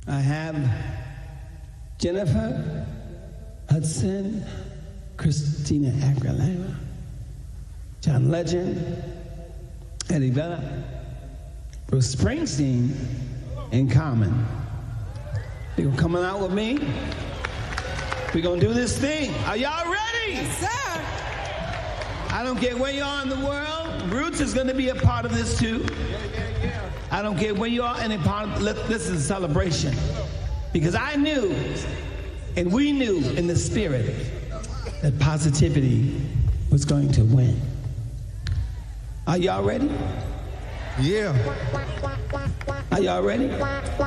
I have Jennifer Hudson, Christina Aguilera, John Legend, Eddie Vedder, Bruce Springsteen, and Common. They're coming out with me. We're gonna do this thing. Are y'all ready? Yes, sir. I don't care where you are in the world. Roots is gonna be a part of this too. I don't care where you are in a part of this is a celebration. Because I knew, and we knew in the spirit, that positivity was going to win. Are y'all ready? Yeah. Are y'all ready?